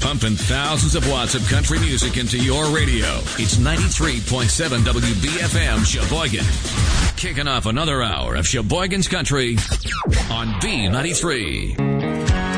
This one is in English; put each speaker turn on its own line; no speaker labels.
pumping thousands of watts of country music into your radio. It's 93.7 WBFM Sheboygan. Kicking off another hour of Sheboygan's Country on B93.